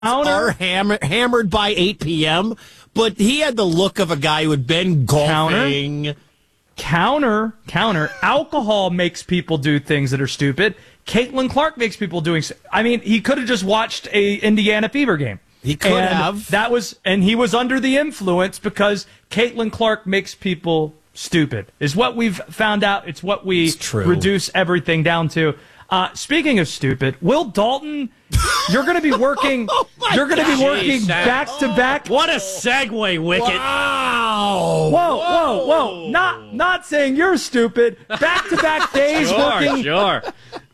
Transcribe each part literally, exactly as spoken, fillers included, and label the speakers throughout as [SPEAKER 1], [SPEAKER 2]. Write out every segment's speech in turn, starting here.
[SPEAKER 1] are hammer, hammered by eight p.m., but he had the look of a guy who had been golfing.
[SPEAKER 2] Counter, counter, counter. Alcohol makes people do things that are stupid. Caitlin Clark makes people doing. I mean, he could have just watched a Indiana Fever game.
[SPEAKER 1] He could
[SPEAKER 2] and
[SPEAKER 1] have.
[SPEAKER 2] That was, and he was under the influence because Caitlin Clark makes people stupid. Is what we've found out. It's what we
[SPEAKER 1] it's true.
[SPEAKER 2] reduce everything down to. Uh, speaking of stupid, Will Dalton, you're going to be working. oh you're going to be working back to back.
[SPEAKER 3] What a segue, Wicket!
[SPEAKER 1] Wow!
[SPEAKER 2] Whoa, whoa, whoa! Not, not saying you're stupid. Back to back days
[SPEAKER 3] sure,
[SPEAKER 2] working.
[SPEAKER 3] Sure.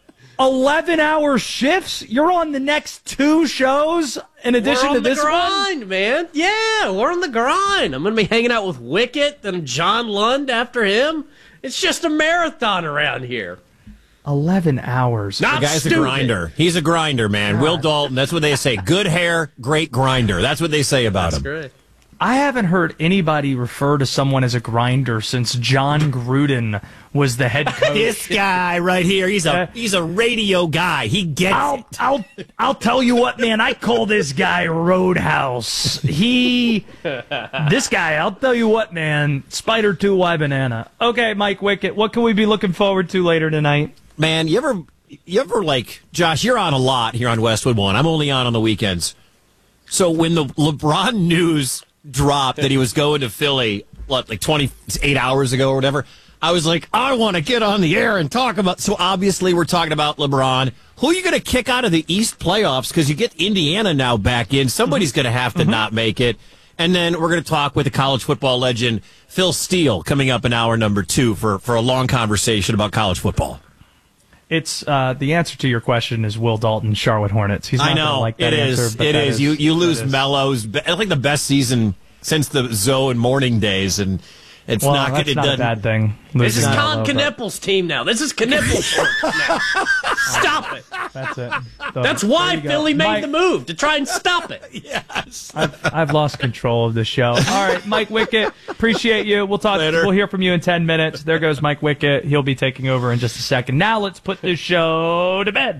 [SPEAKER 2] eleven-hour shifts? You're on the next two shows in addition to this
[SPEAKER 3] one? We're on the grind,
[SPEAKER 2] one?
[SPEAKER 3] man. Yeah, we're on the grind. I'm going to be hanging out with Wicket and John Lund after him. It's just a marathon around here.
[SPEAKER 2] eleven hours.
[SPEAKER 3] Not
[SPEAKER 1] the guy's
[SPEAKER 3] stupid.
[SPEAKER 1] a grinder. He's a grinder, man. God. Will Dalton, that's what they say. Good hair, great grinder. That's what they say about
[SPEAKER 3] that's
[SPEAKER 1] him.
[SPEAKER 3] Great.
[SPEAKER 2] I haven't heard anybody refer to someone as a grinder since John Gruden was the head coach.
[SPEAKER 1] This guy right here, he's a he's a radio guy. He gets
[SPEAKER 2] I'll,
[SPEAKER 1] it.
[SPEAKER 2] I'll I'll tell you what, man. I call this guy Roadhouse. He, this guy. I'll tell you what, man. Spider two Y banana. Okay, Mike Wicket. What can we be looking forward to later tonight?
[SPEAKER 1] Man, you ever you ever like Josh? You're on a lot here on Westwood One. I'm only on on the weekends. So when the LeBron news dropped that he was going to Philly, what, like twenty-eight hours ago or whatever, I was like, I want to get on the air and talk about. So obviously we're talking about LeBron. Who are you going to kick out of the East playoffs? Because you get Indiana now back in. Somebody's going to have to mm-hmm. not make it. And then we're going to talk with the college football legend Phil Steele coming up in hour number two for, for a long conversation about college football.
[SPEAKER 2] It's uh, the answer to your question is Will Dalton, Charlotte Hornets. He's not
[SPEAKER 1] I know
[SPEAKER 2] like that
[SPEAKER 1] it is.
[SPEAKER 2] answer, but
[SPEAKER 1] it is.
[SPEAKER 2] is.
[SPEAKER 1] You you lose
[SPEAKER 2] is.
[SPEAKER 1] Melo's. I think the best season since the Zoe and Morning days, and it's
[SPEAKER 2] well,
[SPEAKER 1] not
[SPEAKER 2] that's
[SPEAKER 1] good.
[SPEAKER 2] not a bad thing.
[SPEAKER 3] This is
[SPEAKER 2] Melo,
[SPEAKER 3] Con Knippel's team now. This is Knippel's now. Stop it.
[SPEAKER 2] That's it. So,
[SPEAKER 3] that's why Philly
[SPEAKER 2] go.
[SPEAKER 3] made
[SPEAKER 2] Mike,
[SPEAKER 3] the move to try and stop it.
[SPEAKER 1] Yes.
[SPEAKER 2] I've, I've lost control of the show. All right, Mike Wicket, appreciate you. We'll talk.
[SPEAKER 1] Later.
[SPEAKER 2] We'll hear from you in ten minutes. There goes Mike Wicket. He'll be taking over in just a second. Now let's put this show to bed.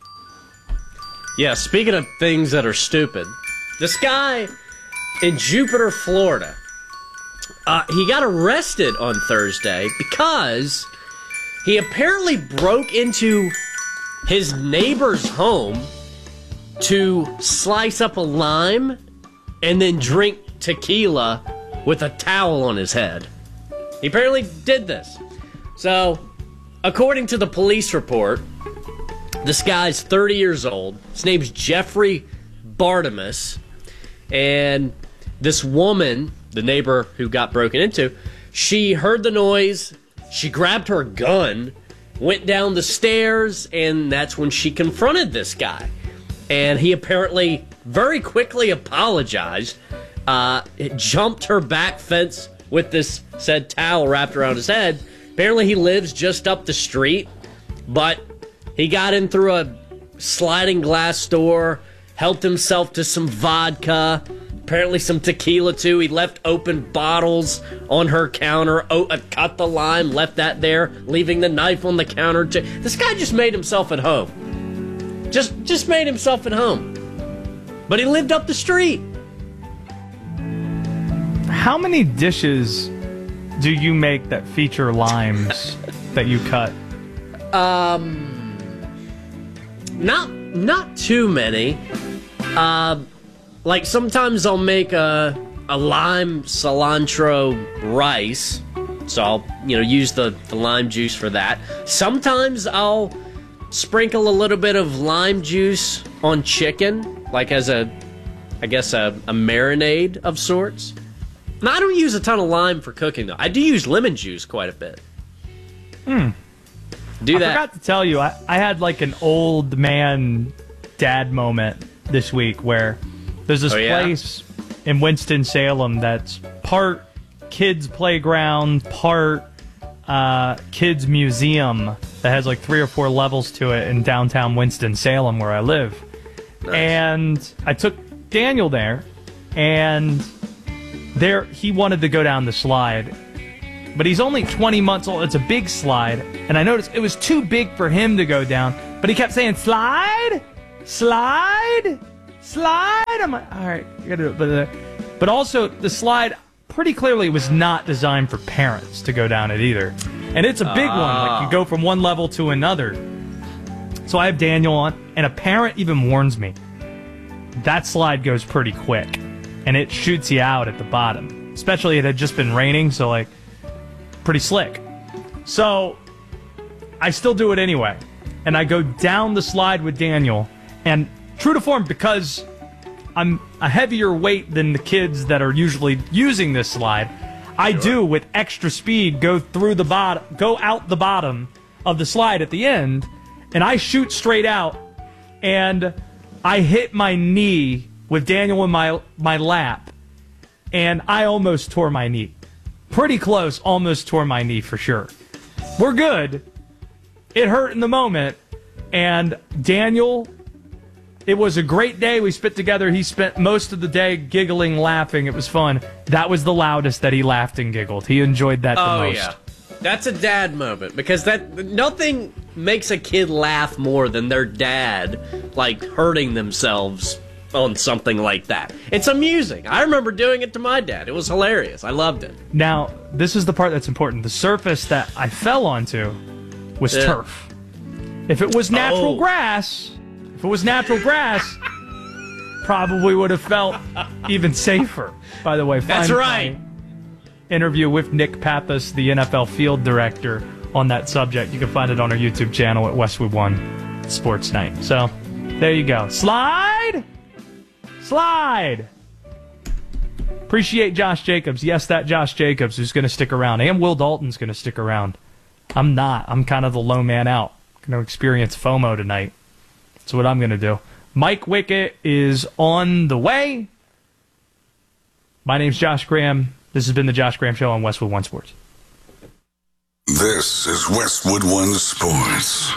[SPEAKER 3] Yeah, speaking of things that are stupid, this guy in Jupiter, Florida, uh, he got arrested on Thursday because he apparently broke into his neighbor's home to slice up a lime and then drink tequila with a towel on his head. He apparently did this. So, according to the police report, this guy's thirty years old. His name's Jeffrey Bartimus. And this woman, the neighbor who got broken into, she heard the noise, she grabbed her gun, went down the stairs, and that's when she confronted this guy. And he apparently very quickly apologized, uh, jumped her back fence with this said towel wrapped around his head. Apparently he lives just up the street, but he got in through a sliding glass door, helped himself to some vodka, apparently some tequila too. He left open bottles on her counter, oh, uh, cut the lime, left that there, leaving the knife on the counter too. This guy just made himself at home. Just, just made himself at home. But he lived up the street.
[SPEAKER 2] How many dishes do you make that feature limes that you cut?
[SPEAKER 3] Um... Not not too many. Uh, like sometimes I'll make a a lime cilantro rice, so I'll you know use the, the lime juice for that. Sometimes I'll sprinkle a little bit of lime juice on chicken, like as a I guess a, a marinade of sorts. And I don't use a ton of lime for cooking though. I do use lemon juice quite a bit.
[SPEAKER 2] Hmm.
[SPEAKER 3] Do
[SPEAKER 2] I
[SPEAKER 3] that.
[SPEAKER 2] forgot to tell you, I, I had like an old man dad moment this week where there's this
[SPEAKER 3] oh, yeah?
[SPEAKER 2] place in Winston-Salem that's part kids playground, part uh, kids museum that has like three or four levels to it in downtown Winston-Salem where I live. Nice. And I took Daniel there, and there he wanted to go down the slide. But he's only twenty months old. It's a big slide. And I noticed it was too big for him to go down. But he kept saying, slide, slide, slide. I'm like, all right, you gotta do it. But, uh, but also, the slide pretty clearly was not designed for parents to go down it either. And it's a big one. Like, you go from one level to another. So I have Daniel on, and a parent even warns me, that slide goes pretty quick, and it shoots you out at the bottom. Especially it had just been raining, so, like, pretty slick. So I still do it anyway. And I go down the slide with Daniel, and true to form, because I'm a heavier weight than the kids that are usually using this slide, I do, with extra speed, go through the bottom, go out the bottom of the slide at the end, and I shoot straight out, and I hit my knee with Daniel in my my lap, and I almost tore my knee. Pretty close, almost tore my knee for sure. We're good. It hurt in the moment, and Daniel, it was a great day we spent together. He spent most of the day giggling, laughing. It was fun. That was the loudest that he laughed and giggled. He enjoyed that the
[SPEAKER 3] oh,
[SPEAKER 2] most.
[SPEAKER 3] Yeah. That's a dad moment, because that nothing makes a kid laugh more than their dad, like, hurting themselves on something like that. It's amusing. I remember doing it to my dad. It was hilarious. I loved it.
[SPEAKER 2] Now, this is the part that's important. The surface that I fell onto was
[SPEAKER 3] Yeah.
[SPEAKER 2] turf. If it was natural
[SPEAKER 3] Oh.
[SPEAKER 2] grass, if it was natural grass, probably would have felt even safer. By the way,
[SPEAKER 3] That's
[SPEAKER 2] find
[SPEAKER 3] right.
[SPEAKER 2] my interview with Nick Pappas, the N F L field director, on that subject. You can find it on our YouTube channel at Westwood One Sports Night. So, there you go. Slide! Slide! Appreciate Josh Jacobs. Yes, that Josh Jacobs who's going to stick around. And Will Dalton's going to stick around. I'm not. I'm kind of the lone man out. Going to experience FOMO tonight. That's what I'm going to do. Mike Wickett is on the way. My name's Josh Graham. This has been the Josh Graham Show on Westwood One Sports.
[SPEAKER 4] This is Westwood One Sports.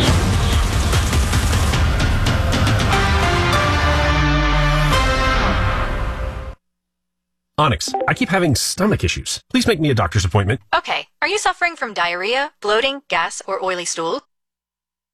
[SPEAKER 5] Onyx, I keep having stomach issues. Please make me a doctor's appointment.
[SPEAKER 6] Okay, are you suffering from diarrhea, bloating, gas, or oily stool?